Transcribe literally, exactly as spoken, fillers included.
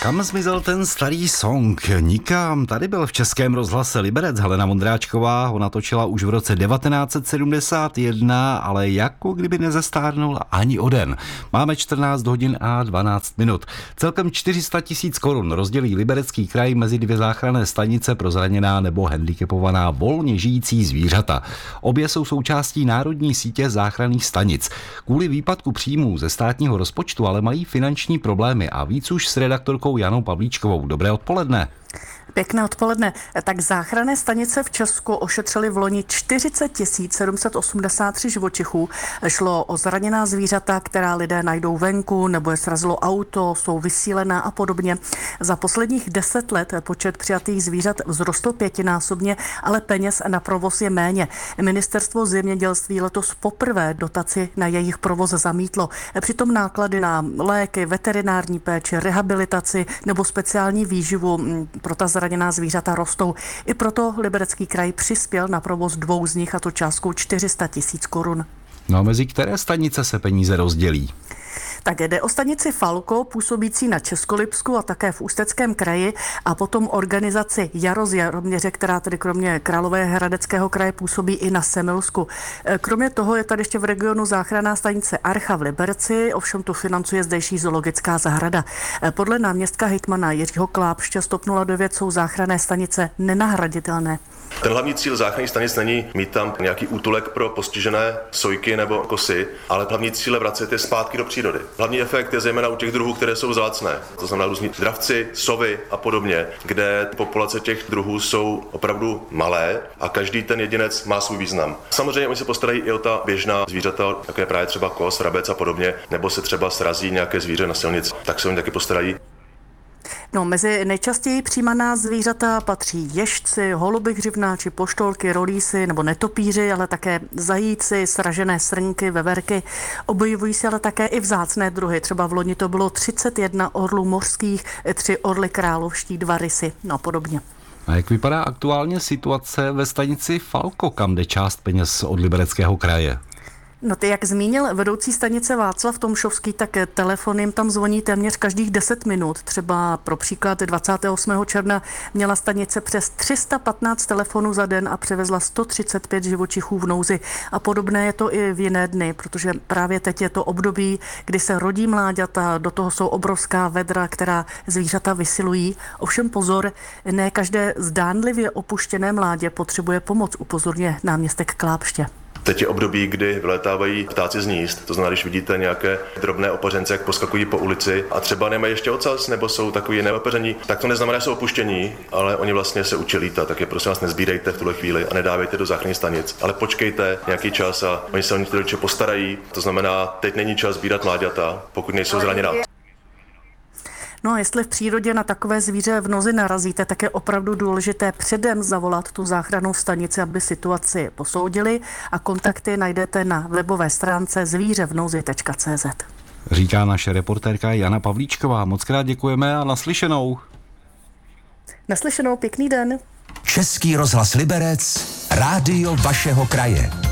Kam zmizel ten starý song? Nikam. Tady byl v Českém rozhlase Liberec Helena Vondráčková. Ho natočila už v roce devatenáct set sedmdesát jedna, ale jako kdyby nezestárnul ani o den. Máme čtrnáct hodin a dvanáct minut. Celkem čtyři sta tisíc korun rozdělí Liberecký kraj mezi dvě záchranné stanice pro zraněná nebo handicapovaná volně žijící zvířata. Obě jsou součástí národní sítě záchranných stanic. Kvůli výpadku příjmů ze státního rozpočtu ale mají finanční problémy a víc už s redaktorkou Janou Pavlíčkovou. Dobré odpoledne. Pěkné odpoledne. Tak záchranné stanice v Česku ošetřily v loni čtyřicet tisíc sedm set osmdesát tři živočichů. Šlo o zraněná zvířata, která lidé najdou venku, nebo je srazilo auto, jsou vysílená a podobně. Za posledních deset let počet přijatých zvířat vzrostl pětinásobně, ale peněz na provoz je méně. Ministerstvo zemědělství letos poprvé dotaci na jejich provoz zamítlo. Přitom náklady na léky, veterinární péči, rehabilitaci nebo speciální výživu pro ta zraněná zvířata rostou. I proto Liberecký kraj přispěl na provoz dvou z nich, a to částkou čtyři sta tisíc korun. No a mezi které stanice se peníze rozdělí? Tak jde o stanici Falko, působící na Českolipsku a také v Ústeckém kraji, a potom organizaci Jaro z Jaroměře, která tedy kromě Královéhradeckého kraje působí i na Semilsku. Kromě toho je tady ještě v regionu záchranná stanice Archa v Liberci, ovšem tu financuje zdejší zoologická zahrada. Podle náměstka hejtmana Jiřího Klápště z TOP nula devět jsou záchranné stanice nenahraditelné. Ten hlavní cíl záchranných stanic není mít tam nějaký útulek pro postižené sojky nebo kosy, ale hlavní cíl je vracet je zpátky do přírody. Hlavní efekt je zejména u těch druhů, které jsou vzácné. To znamená různí dravci, sovy a podobně, kde populace těch druhů jsou opravdu malé a každý ten jedinec má svůj význam. Samozřejmě oni se postarají i o ta běžná zvířata, jako je právě třeba kos, rabec a podobně, nebo se třeba srazí nějaké zvíře na silnici, tak se oni taky postarají. No, mezi nejčastěji přijímaná zvířata patří ježci, holuby hřivnáči, poštolky, rolísy nebo netopíři, ale také zajíci, sražené srnky, veverky. Objevují se ale také i vzácné druhy. Třeba v loni to bylo třicet jedna orlů mořských, tři orly královští, dva rysy, no a podobně. A jak vypadá aktuálně situace ve stanici Falko, kam jde část peněz od Libereckého kraje? No ty, jak zmínil vedoucí stanice Václav Tomšovský, tak telefon jim tam zvoní téměř každých deset minut. Třeba pro příklad dvacátého osmého června měla stanice přes tři sta patnáct telefonů za den a převezla sto třicet pět živočichů v nouzi. A podobné je to i v jiné dny, protože právě teď je to období, kdy se rodí mláďata, do toho jsou obrovská vedra, která zvířata vysilují. Ovšem pozor, ne každé zdánlivě opuštěné mládě potřebuje pomoc, upozorňuje náměstek Klápště. Teď je období, kdy vylétávají ptáci z hnízd, to znamená, když vidíte nějaké drobné opařence, jak poskakují po ulici a třeba nemají ještě ocas nebo jsou takový neopeření, tak to neznamená, že jsou opuštění, ale oni vlastně se učí lítat, tak je prosím vás nezbírejte v tuhle chvíli a nedávejte do záchranných stanic, ale počkejte nějaký čas a oni se o ně ty rodiče postarají, to znamená, teď není čas sbírat mláďata, pokud nejsou zraněná. No a jestli v přírodě na takové zvíře v nozi narazíte, tak je opravdu důležité předem zavolat tu záchrannou stanici, aby situaci posoudili, a kontakty najdete na webové stránce zvířevnozi tečka cé zet. Říká naše reportérka Jana Pavlíčková. Moc krát děkujeme a naslyšenou. Naslyšenou, pěkný den. Český rozhlas Liberec, rádio vašeho kraje.